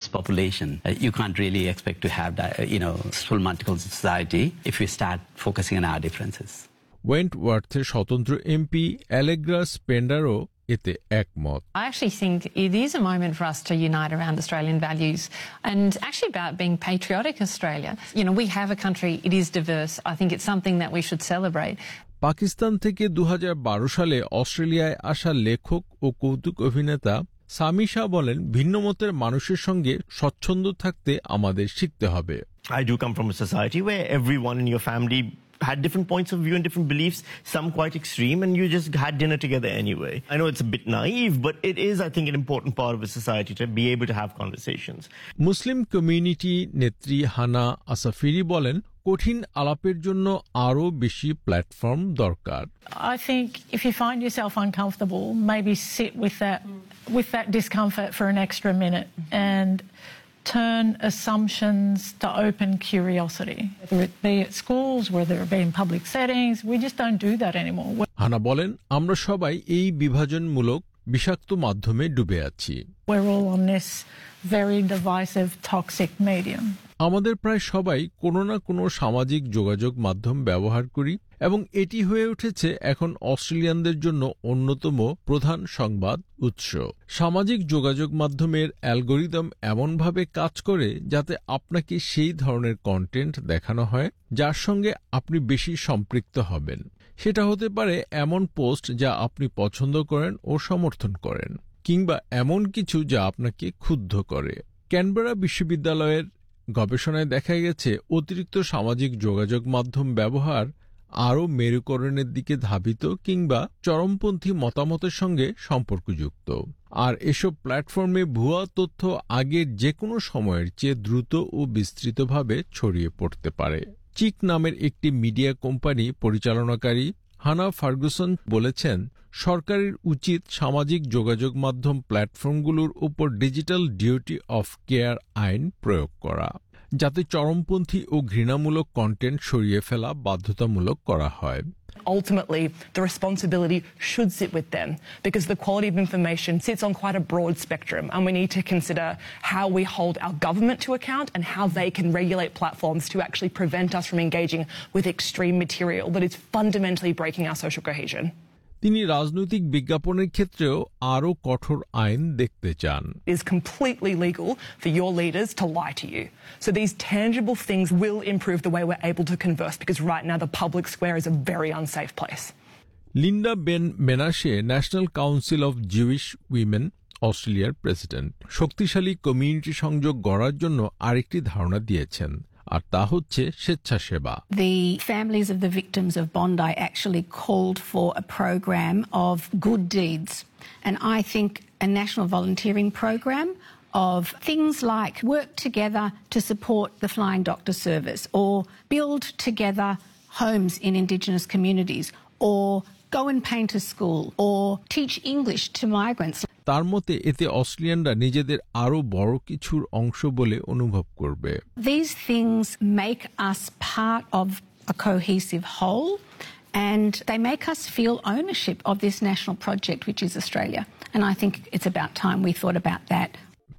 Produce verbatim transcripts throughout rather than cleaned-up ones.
population. Uh, you can't really expect to have that, uh, you know, full multicultural society if we start focusing on our differences. ওয়েন্টওয়ার্থের স্বতন্ত্র MP Allegra স্পেন্ডারও এতে একমত। I actually think it is a moment for us to unite around Australian values and actually about being patriotic Australia. You know, we have a country, it is diverse. I think it's something that we should celebrate. Pakistan থেকে দু হাজার বারো সালে অস্ট্রেলিয়ায় আসা লেখক ও কৌতুক অভিনেতা সামি শাহ বলেন, ভিন্নমতের মানুষের সঙ্গে স্বচ্ছন্দ থাকতে আমাদের শিখতে হবে। I do come from a society where everyone in your family had different points of view and different beliefs, some quite extreme, and you just had dinner together anyway. I know it's a bit naive, but it is, I think, an important part of a society to be able to have conversations. Muslim community নেত্রী হানা আসাফিরি বলেন, কঠিন আলাপের জন্য আরো বেশি platform দরকার। I think if you find yourself uncomfortable, maybe sit with that with that discomfort for an extra minute and turn assumptions to open curiosity. Whether it be at schools, whether it be in public settings, we just don't do that anymore. হানা বলেন, আমরা সবাই এই বিভাজনমূলক বিষাক্ত মাধ্যমে ডুবে আছি। We're all on this very divisive, toxic medium. আমাদের প্রায় সবাই কোনো না কোনো সামাজিক যোগাযোগ মাধ্যম ব্যবহার করি এবং এটি হয়ে উঠেছে এখন অস্ট্রেলিয়ানদের জন্য অন্যতম প্রধান সংবাদ উৎস। সামাজিক যোগাযোগ মাধ্যমের অ্যালগোরিদম এমনভাবে কাজ করে যাতে আপনাকে সেই ধরনের কন্টেন্ট দেখানো হয় যার সঙ্গে আপনি বেশি সম্পৃক্ত হবেন। সেটা হতে পারে এমন পোস্ট যা আপনি পছন্দ করেন ও সমর্থন করেন, কিংবা এমন কিছু যা আপনাকে ক্ষুব্ধ করে। ক্যানবেরা বিশ্ববিদ্যালয়ের গবেষণায় দেখা গেছে অতিরিক্ত সামাজিক যোগাযোগ মাধ্যম ব্যবহার আরও মেরুকরণের দিকে ধাবিত কিংবা চরমপন্থী মতামতের সঙ্গে সম্পর্কযুক্ত। আর এসব প্ল্যাটফর্মে ভুয়া তথ্য আগের যে কোনো সময়ের চেয়ে দ্রুত ও বিস্তৃতভাবে ছড়িয়ে পড়তে পারে। চিক নামের একটি মিডিয়া কোম্পানি পরিচালনাকারী হানা ফার্গুসন বলেছেন, সরকারের উচিত সামাজিক যোগাযোগ মাধ্যম প্ল্যাটফর্মগুলোর উপর ডিজিটাল ডিউটি অফ কেয়ার আইন প্রয়োগ করা, যাতে চরমপন্থী ও ঘৃণামূলক কন্টেন্ট সরিয়ে ফেলা বাধ্যতামূলক করা হয়। Ultimately, the responsibility should sit with them because the quality of information sits on quite a broad spectrum, and we need to consider how we hold our government to account and how they can regulate platforms to actually prevent us from engaging with extreme material that is fundamentally breaking our social cohesion. তিনি রাজনৈতিক বিজ্ঞাপনের ক্ষেত্রেও আরও কঠোর আইন দেখতে চান। It is completely legal for your leaders to lie to you. So these tangible things will improve the way we're able to converse, because right now the public square is a very unsafe place. Linda Ben মেনাশে, national council of Jewish women, অস্ট্রেলিয়ার president, শক্তিশালী community সংযোগ গড়ার জন্য আরেকটি ধারণা দিয়েছেন, আর তা হচ্ছে স্বেচ্ছাসেবা। The families of the victims of Bondi actually called for a program of good deeds, and I think a national volunteering program of things like work together to support the Flying Doctor Service, or build together homes in Indigenous communities, or go and paint a school, or teach English to migrants. তার মতে এতে অস্ট্রেলিয়ানরা নিজেদের আরো বড় কিছুর অংশ বলে অনুভব করবে। These things make us part of a cohesive whole, and they make us feel ownership of this national project, which is Australia. And I think it's about time we thought about that.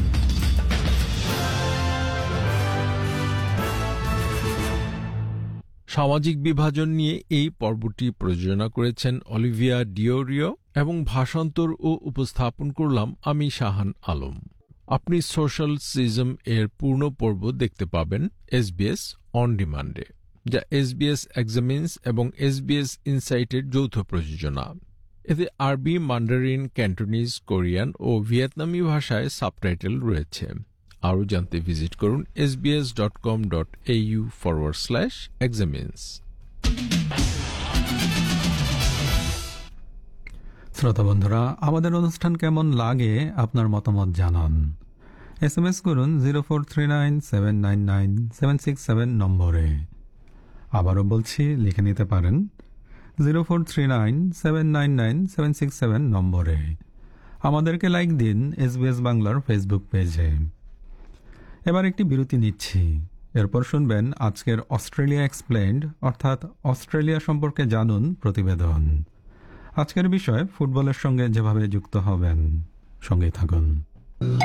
সামাজিক বিভাজন নিয়ে এই পর্বটি প্রযোজনা করেছেন Olivia ডিওরিও এবং ভাষান্তর ও উপস্থাপন করলাম আমি শাহান আলম। আপনি সোশ্যাল সিজম এর পূর্ণ পর্ব দেখতে পাবেন এসবিএস অন ডিমান্ডে, যা এসবিএস এক্সামিন্স এবং এসবিএস ইনসাইটের যৌথ প্রযোজনা। এতে আরবি, মান্ডারিন, ক্যান্টোনিজ, কোরিয়ান ও ভিয়েতনামি ভাষায় সাবটাইটেল রয়েছে। আরও জানতে ভিজিট করুন SBS dot com dot এইউ forward slash এক্সামিন্স। শ্রোতা বন্ধুরা, আমাদের অনুষ্ঠান কেমন লাগে আপনার মতামত জানান। এস এম এস করুন zero four three nine seven nine nine seven six seven নম্বরে। আবারও বলছি, লিখে নিতে পারেন zero four three nine seven nine nine seven six seven নম্বরে। আমাদেরকে লাইক দিন এসবিএস বাংলার ফেসবুক পেজে। এবার একটি বিরতি নিচ্ছি, এরপর শুনবেন আজকের অস্ট্রেলিয়া এক্সপ্লেন্ড, অর্থাৎ অস্ট্রেলিয়া সম্পর্কে জানুন প্রতিবেদন। আজকের বিষয় ফুটবলের সঙ্গে যেভাবে যুক্ত হবেন, সঙ্গেই থাকুন।